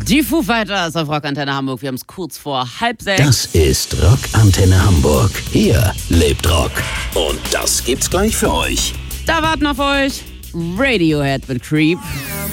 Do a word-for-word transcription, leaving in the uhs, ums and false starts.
Die Foo Fighters auf Rockantenne Hamburg. Wir haben es kurz vor halb sechs. Das ist Rockantenne Hamburg. Hier lebt Rock. Und das gibt's gleich für euch. Da warten auf euch Radiohead mit Creep.